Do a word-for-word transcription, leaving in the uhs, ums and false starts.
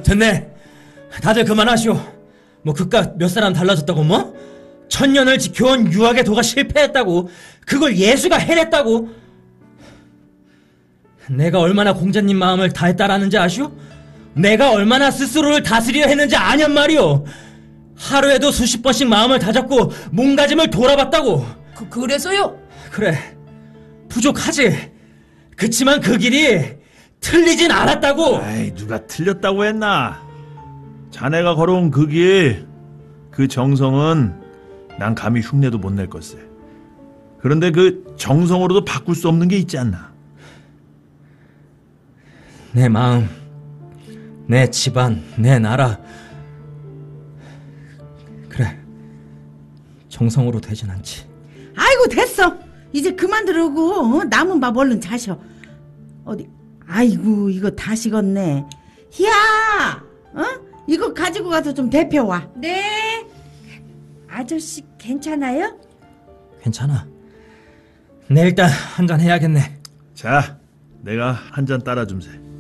됐네. 다들 그만하시오. 뭐 그깟 몇 사람 달라졌다고 뭐? 천년을 지켜온 유학의 도가 실패했다고, 그걸 예수가 해냈다고. 내가 얼마나 공자님 마음을 다했다라는지 아시오? 내가 얼마나 스스로를 다스리려 했는지 아냔 말이오. 하루에도 수십 번씩 마음을 다잡고 몸가짐을 돌아봤다고. 그, 그래서요? 그래, 부족하지. 그치만 그 길이 틀리진 않았다고. 아이, 누가 틀렸다고 했나? 자네가 걸어온 그 길, 그 정성은 난 감히 흉내도 못 낼 것세. 그런데 그 정성으로도 바꿀 수 없는 게 있지 않나? 내 마음, 내 집안, 내 나라. 그래, 정성으로 되진 않지. 아이고 됐어. 이제 그만 들으고 어? 남은 밥 얼른 자셔. 어디? 아이고 이거 다 식었네. 희야, 어? 이거 가지고 가서 좀 데펴와. 네. 아저씨 괜찮아요? 괜찮아. 내 일단 한잔 해야겠네. 자, 내가 한 잔 따라 줌세.